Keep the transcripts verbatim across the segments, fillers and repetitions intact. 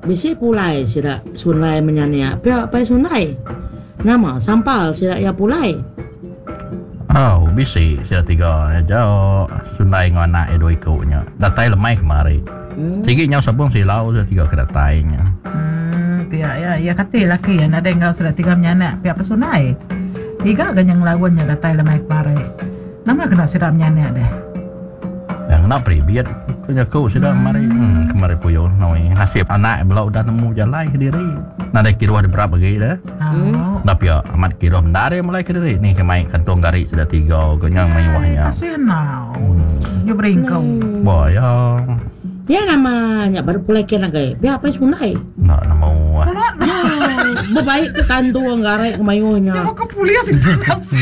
bisi pulai sira sunai menyania pia pai sunai nama sampal sira ya pulai oh bisi sira tiga jauh sunai dengan anak dua ikutnya datai lemai kemari hmm. Sigi nyau sabung silau sira tiga ke datainya hmm pia ya ya kata laki ya ada engkau sudah tiga menyana pia pesunai tiga ganyang lawannya datai lemai kemari nama kena sira menyana deh yang nak pribiat punya kau sudah hmm. mari hmm, kemari puyo noi nasib anak belau dah nemu jalan ke diri nak kira ada berapa lagi dah hmm. Tapi ya amat kira mendare mulai ke diri ni kemai kantong gari sudah tiga gonya mai wahnya kasihan now hmm. You beringkau hmm. Boy ya ya namanya baru pulai kena gay biar apa sunai nak nama baik ke kantong gari kemayuhnya ya mau ke polis itu nasi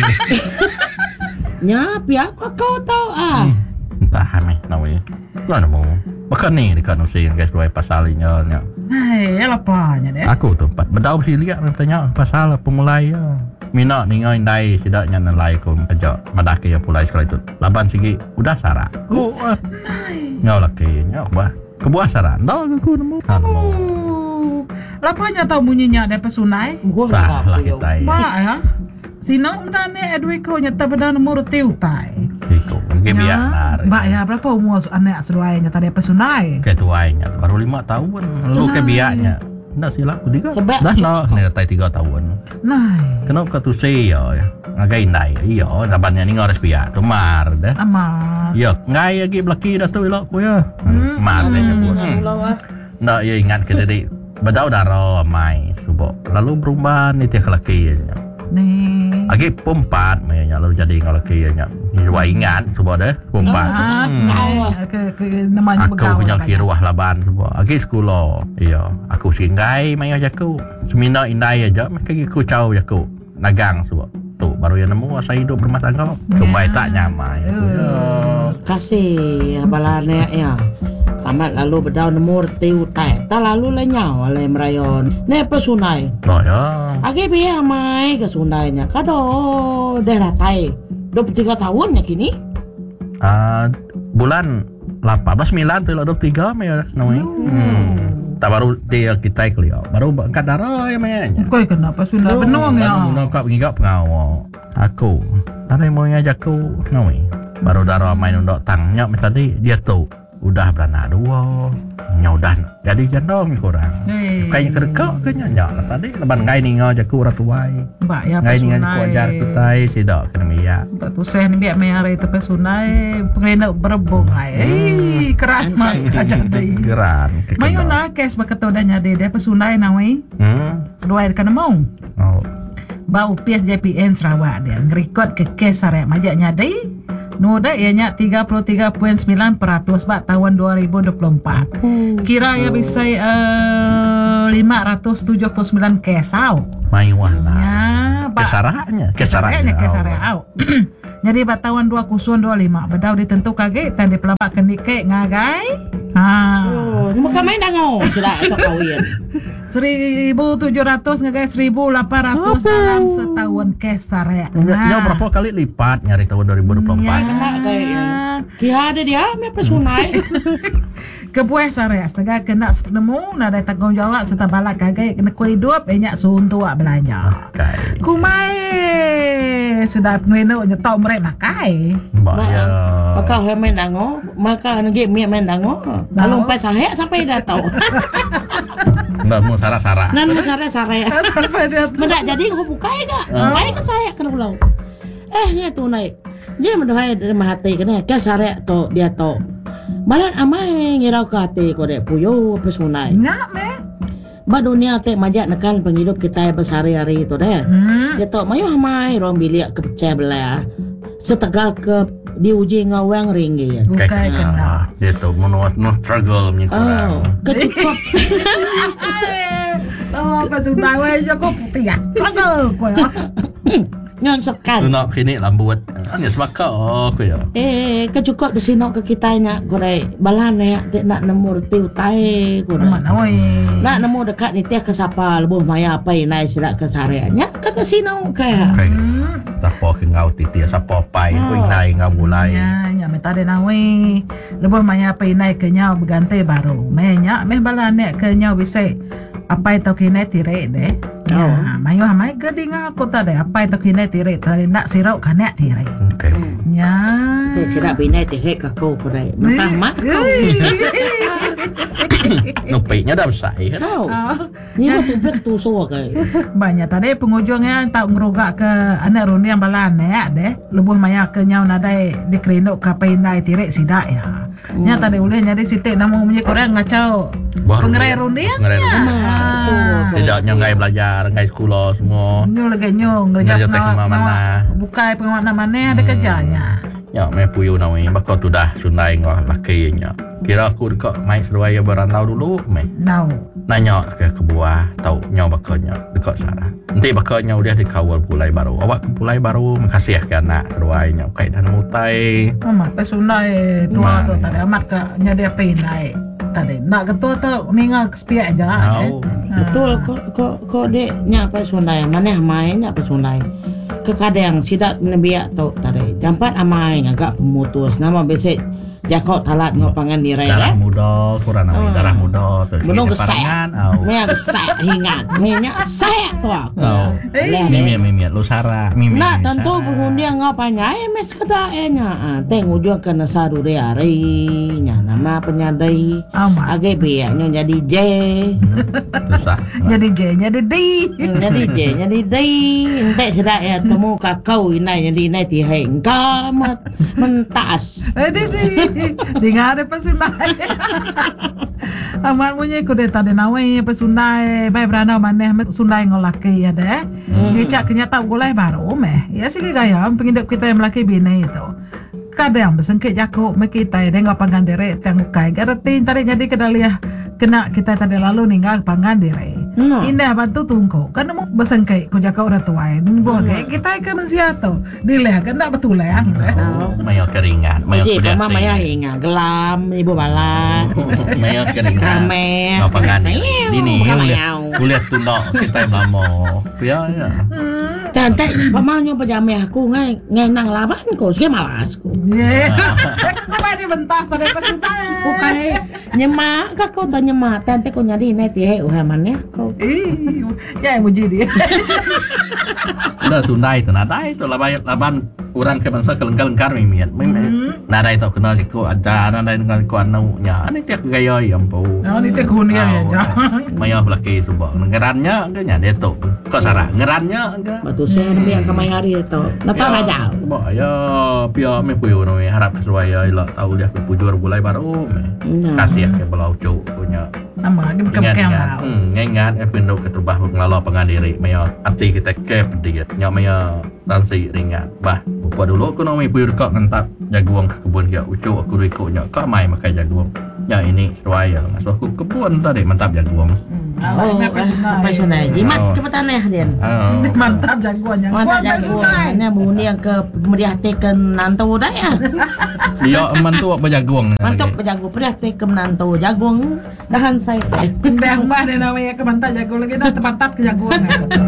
nya biar kau tahu ah entah hameh nawi lah nemu makan ni dekat nusin guys dua pasalinya nya hai lapanya deh aku tempat bedau si lihat tanya pasal pemulai ya mina ningai dai sidaknya nilai ko aja madake ya pulai sekali itu laban sigi udah sara oh nyau laki nyau bah kebuah sara dah aku nemu nemu lapanya tahu bunyinya ada pesunai lah lah kita ba ya sino mdane edwiko nyata bedan nemu rutiu tai itu kebiasaan mbak ya berapa umur anak seruainya tadi pesunai ketuainya baru lima tahun lu kebiaknya ndak silap tiga dah no kena tai tiga tahun nah kenapa tu saya ya ngagai nai iya nabannya ni ngares biak tumar dah amar iya ngai lagi belaki dah tu elok ku ya mar dah pun ndak ya ingat ke diri bedau daro mai subo lalu berubah ni tiak lakinya ni agi pompat mainnya lalu jadi ngalaki nya jiwa ingat subo deh pompat ke ke namanya begawan aku punya kiruah laban subo agi sekolah iya aku singgai mai aja aku semina indai aja mereka aku cau aku nagang subo tu baru yang nemu asa hidup berumah tangga supaya tak nyamai kasih abalane ya tamat lalu bedau nemu tiu tai ta lalu lenyau oleh merayon ne pesunai oh ya agi biar mai ke sundainya kado daerah tai dua puluh tiga tahun ya kini uh, bulan delapan belas sembilan tu dua puluh tiga mai namanya hmm tak baru dia kita kelia baru angkat darah ya mainnya kau kenapa sudah benong ya benong kau ngigap pengawal aku ada yang mau ngajak aku namanya baru darah main undok tangnya tadi dia tu udah beranak dua nyaudan jadi jandong kurang hey. Kayaknya kedekak ke nyak lah tadi leban ngai ni ngajak aku ratuai mbak ya ngai ni ngajak ajar kutai sidak kena miya mbak tu seh ni biak mayar itu pesunai pengenak berebong ai eh keran mak ajar dei keran mayu nak kes beketo dah nyade dia pesunai nawai hmm seduai kana mau oh bau P S J P N Sarawak dia ngerekod ke kes sare majak nyade Noda ianya tiga puluh tiga perpuluhan sembilan peratus bak tahun dua ribu dua puluh empat. Hmm. Kira ya bisa uh, lima ratus tujuh puluh sembilan kesau. Mayuan lah. Ya, kesarahnya, kesarahnya, kesarahnya. Jadi bak tahun dua ribu dua puluh lima bedau ditentu kage dan dipelambak kendike ngagai. Ha. Oh, ni makan main dango sila itu kawin. seribu tujuh ratus ngagai seribu delapan ratus dalam setahun kesaraya. Nah, berapa kali lipat nyari tahun dua ribu dua puluh empat? Ya, kena kayaknya. Kia ada dia, me pesunai. Kebuah sarea setengah kena nemu nada tanggung jawab serta balak kage kena ku hidup banyak suntu ak belanja. Okay. Kumai sedap ngeno nyetok merek makai. Bahaya. Maka he main dango, maka ngi mi main dango. Lalu empat sahe sampai dah tahu. Ndak mau sara-sara. Nan mau sara-sara. Sampai dia. Mendak jadi aku buka enggak? Mai kan saya kena pulau. Eh nya tunai. Dia mendoai dari hati kena ke sare to dia to. Malan amai ngirau ke hati ko dek puyo pesunai. Ngak me. Ba dunia te majak nekan penghidup kita bersehari-hari itu deh. Hmm. Dia to mayu amai rong bilik ke pecah belah. Setegal ke diuji ngawang ringgi. Bukan kena. Dia to menurut no struggle punya kurang. Oh, kecukup. Oh, pesunai we kok putih ya. Struggle ko ya. Nyon sekan. Nak kini lambut. Hanya sebaka oh ko ya. Eh, kecukup di sini ke kitanya gore balan ya te nak nemu tiu tai gore. Mana oi. Nak nemu dekat ni teh ke sapa lebuh maya apa nai sidak ke sareanya ke ke sino ke. Sapa ke ngau titi sapa pai ko nai ngau mulai. Ya, nya minta de nawi lebih maya pinai ke nyau berganti baru menya meh bala nek ke nyau bisa apa itu kini tirai deh Oh. ya mayu hamai geding aku tadi apa itu kini tirai tadi nak sirau kan nek tirai Okey. ya Te sira binai te he ka kau pada. Mentah mak kau. Nupiknya dah besar kan? Tahu. Oh, Ni mah tu bek tu so kai. banyak tadi pengunjungnya tak ngerugak ke anak rundi yang bala nek deh lebih maya ke nyau nadai dikerinduk ke pinai tirai sidak ya nya tadi boleh nyari sitik namu punya korang ngacau Baru pengerai dia. rundi Pengerai rundi. Betul. Tidaknya ngai belajar, ngai sekolah semua. nyo lagi nyo Ngerja ngerja tek mana-mana. bukai pengawan mana ada Hmm. kerjanya Ya, me puyu nawi. Bakal tu dah sundai ngah laki nya. Kira aku dekat main Surabaya berantau dulu, me. now Nanya ke kebuah, tahu nya bakalnya dekat sana. Nanti bakalnya udah dikawal pulai baru. Awak ke pulai baru makasih ke anak Surabaya nya kai dan mutai. mama pesundai tua Mana? tu tadi amat ke nyada pinai tadi nak ketua tu ningal kespiak aja Tahu. Betul kok kok kok dek nya apa sunai mana main nya apa sunai. Kekadang sidak nebiak tu tadi. Jampat amai agak pemutus nama besek jakok talat ngopangan nirai Darah lah. muda, kurang nawi. Ah. Darah muda tu. Belum Kita kesak. parangan, au. Mea gesak hingat. Mea saya tu aku. Au. Leh, Mimiat mimiat lu Sarah. Mimiat. Nak mimiat tentu Sarah. berundian ngapanya eh mes kedaenya. Ah, teng ujung kena saru de hari nya nama penyadai. amat Age biaknya jadi J. Susah. jadi J jadi D Hmm, jadi J jadi D. Entek sedak ya temu kakau inai jadi inai ti heng kamat mentas. eh di di di ngade pesundai amat punya ku de tadi nawi pesundai bai berana maneh sundai ngolaki ya deh ngecak kenyata gulai baru meh ya sih gaya pengidap kita yang melaki bini itu kadang besengkit jakuk me kita ya nggak panggan dere tang kai garatin tadi jadi kedaliah kena kita tadi lalu ninggal panggan dere No. indah bantu tungko karena mau besengkit ku jakuk udah tua ini boleh kita ke mensia tu dileh kena betul ya Oh, mayo keringat, mayo Jadi kuda. mama maya hinga gelam ibu balat. Mayo keringat. Kamer. Ngapa ngani? Dini Bukan kuliah mayau. kuliah tundok kita lama. Ya ya. Tante pamanyo pajame aku ngai ngai nang laban ko sige malas ko. Ye. Apa ini bentas tadi pesundai Bukai nyemak ka ko ta nyemak tante ko nyadi nai ti he uhamane ko. ih ya muji dia Dah Sundai tu nadai tu laban laban orang ke bangsa kelengkar mimiat. Mimiat. Nadai tu kenal ko ada nadai dengan ko anu nya. Ani tiak gaya yang pau. oh ini teh kunia ya jangan Mayo belaki tu bang. Ngerannya ke nya dia tu. Kau sarah ngerannya ke? Batu saya biar kamai hari itu. Nata raja. Ba ya pia me puyo no harap Surabaya ila tahu dia ke pujur bulai baru. Kasih ke belau cuk punya. nama lagi bukan Ingat bukan ingat. lah Hmm, ingat eh pindah ke terbah pengelola pengandiri. Mayo arti kita ke pediat. Nya mayo tansi ringat. Bah, bupa dulu aku no me puyo dekat ngentap jaguang ke kebun dia ucuk aku riko nya kau mai makai jaguang. Ya ini Surabaya. Masuk aku kebun tadi mantap jaguang. oh ini apa sunai? Jimat Oh. cepetan eh dia. Oh. mantap jagoannya Mantap kuat jago. Ini buni yang ke meriah teken nanto dah ya. Dia mantu berjaguang. Mantap jago meriah teken nanto jagung dahan saya. Bang mah dia namanya ke mantap jago lagi dah tempat ke jagoan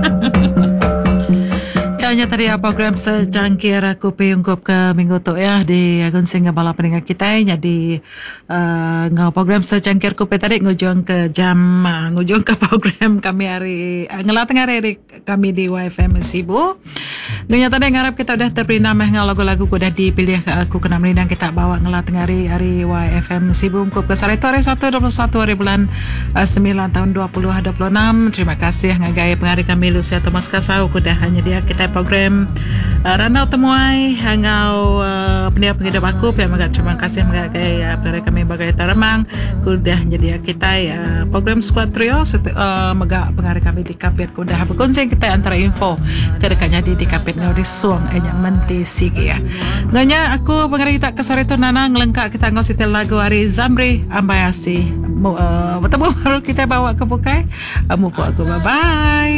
hanya tadi program secangkir kopi ungkup ke minggu tu ya di agun singa bala pendengar kita jadi uh, ngau program secangkir kopi tadi ngujung ke jam uh, ngujung ke program kami hari uh, ngelat tengah hari kami di Y F M Sibu nganya tadi ngarap kita udah terperinam ngau lagu-lagu udah dipilih aku kena melindang kita bawa ngelat tengah hari hari Y F M Sibu ungkup ke sari tu hari satu dua puluh satu hari bulan uh, sembilan tahun dua puluh dua puluh enam terima kasih ngagai penghari kami Lucia Thomas Kasau kudah hanya dia kita program uh, Ranau Temuai hangau uh, pendiam penghidup aku pihak magat terima kasih mengagai uh, penghari kami bagai taramang kudah jadi kita ya program Squad Trio seti, uh, megak penghari kami di kapit kudah berkongsi kita antara info kedekatnya di di kapit ngau di suang enyak menti sigi ya nganya aku penghari kita kesari tu nana ngelengkak kita ngau sitil lagu hari Zamri Ambayasi uh, bertemu baru kita bawa ke Bukai uh, mupu aku bye bye